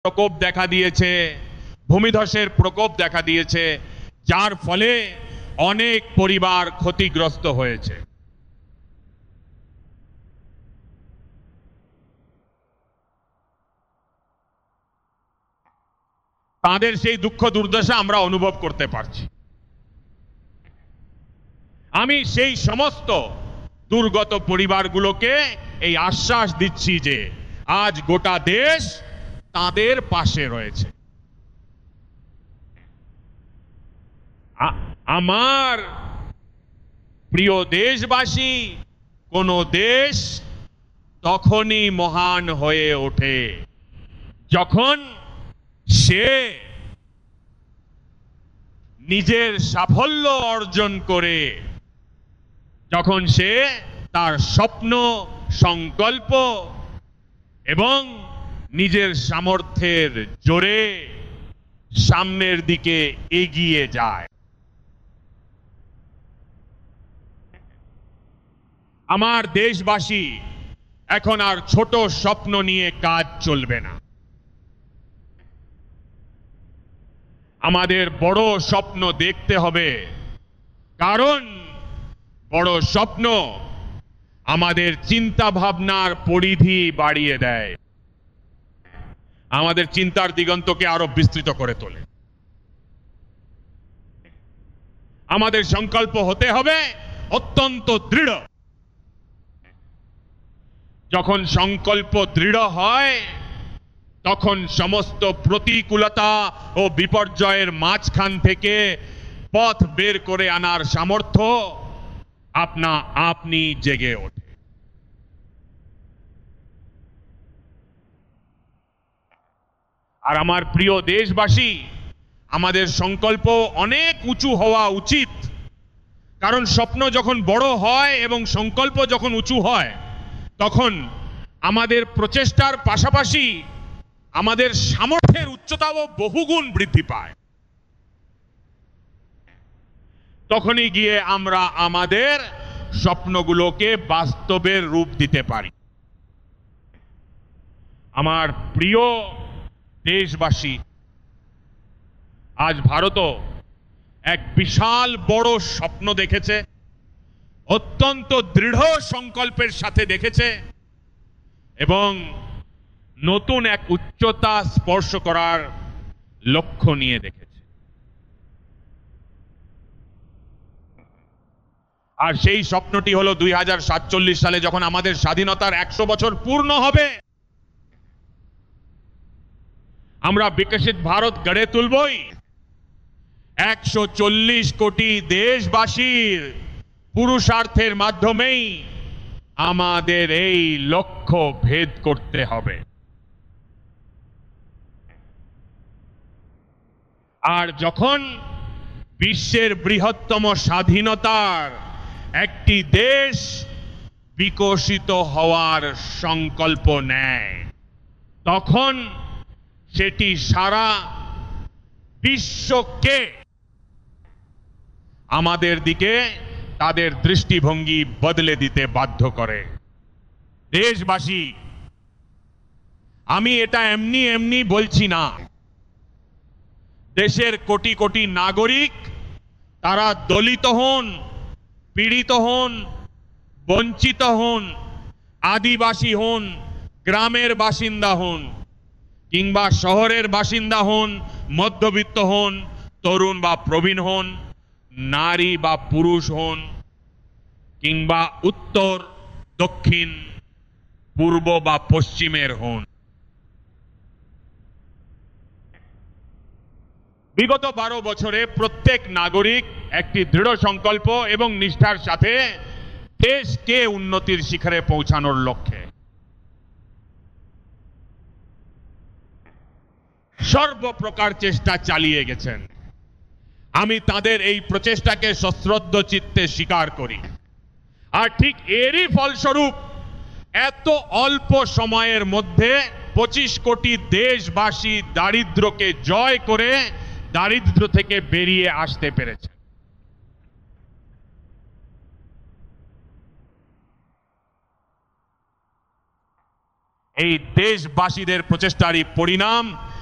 প্রকোপ দেখা দিয়েছে, ভূমিধসের প্রকোপ দেখা দিয়েছে, যার ফলে অনেক পরিবার ক্ষতিগ্রস্ত হয়েছে। তাদের সেই দুঃখ দুর্দশা আমরা অনুভব করতে পারছি। আমি সেই সমস্ত দুর্গত পরিবারগুলোকে এই আশ্বাস দিচ্ছি যে আজ গোটা দেশ তাদের পাশে রয়েছে। আমার প্রিয় দেশবাসী, কোন দেশ তখনই মহান হয়ে ওঠে যখন সে নিজের সাফল্য অর্জন করে, যখন সে তার স্বপ্ন, সংকল্প এবং নিজের সামর্থ্যের জোরে সামনের দিকে এগিয়ে যায়। আমার দেশবাসী, এখন আর ছোট স্বপ্ন নিয়ে কাজ চলবে না। আমাদের বড় স্বপ্ন দেখতে হবে, কারণ বড় স্বপ্ন আমাদের চিন্তা ভাবনার পরিধি বাড়িয়ে দেয়, আমাদের চিন্তার দিগন্তকে আরো বিস্তৃত করে তোলে। আমাদের সংকল্প হতে হবে অত্যন্ত দৃঢ়। যখন সংকল্প দৃঢ় হয়, তখন সমস্ত প্রতিকূলতা ও বিপর্যয়ের মাঝখান থেকে পথ বের করে আনার সামর্থ্য আপনি জেগে ওঠে। আর আমার প্রিয় দেশবাসী, আমাদের সংকল্প অনেক উঁচু হওয়া উচিত, কারণ স্বপ্ন যখন বড় হয় এবং সংকল্প যখন উঁচু হয়, তখন আমাদের প্রচেষ্টার পাশাপাশি আমাদের সামর্থ্যের উচ্চতাও বহুগুণ বৃদ্ধি পায়। তখনই গিয়ে আমরা আমাদের স্বপ্নগুলোকে বাস্তবের রূপ দিতে পারি। আমার প্রিয় দেশবাসী, আজ ভারতও এক বিশাল বড় স্বপ্ন দেখেছে, অত্যন্ত দৃঢ় সংকল্পের সাথে দেখেছে এবং নতুন এক উচ্চতা স্পর্শ করার লক্ষ্য নিয়ে দেখেছে। আর সেই স্বপ্নটি হলো 2047 সালে যখন আমাদের স্বাধীনতার 100 বছর পূর্ণ হবে, আমরা বিকশিত ভারত গড়ে তুলবই। 140 কোটি দেশবাসীর পুরুষার্থের মাধ্যমেই আমাদের এই লক্ষ্য ভেদ করতে হবে। আর যখন বিশ্বের বৃহত্তম স্বাধীনতার একটি দেশ বিকশিত হওয়ার সংকল্প নেয়, তখন সেটি সারা বিশ্বকে আমাদের দিকে তাদের দৃষ্টিভঙ্গি বদলে দিতে বাধ্য করে। দেশবাসী, আমি এটা এমনি এমনি বলছি না। দেশের কোটি কোটি নাগরিক, তারা দলিত হন, পীড়িত হন, বঞ্চিত হন, আদিবাসী হন, গ্রামের বাসিন্দা হন, কিংবা শহরের বাসিন্দা হন, মধ্যবিত্ত হন, তরুণ বা প্রবীণ হন, নারী বা পুরুষ হন, কিংবা উত্তর, দক্ষিণ, পূর্ব বা পশ্চিমের হন। বিগত 12 বছরে প্রত্যেক নাগরিক একটি দৃঢ় সংকল্প এবং নিষ্ঠার সাথে দেশকে উন্নতির শিখরে পৌঁছানোর লক্ষ্যে সর্বপ্রকার চেষ্টা চালিয়ে গেছেন। আমি তাদের এই প্রচেষ্টাকে সশ্রদ্ধ চিত্তে স্বীকার করি। আর ঠিক এরই ফলস্বরূপ এত অল্প সময়ের মধ্যে 25 কোটি দেশবাসী দারিদ্র্যকে জয় করে দারিদ্র্য থেকে বেরিয়ে আসতে পেরেছে। এই দেশবাসীদের প্রচেষ্টারই পরিণাম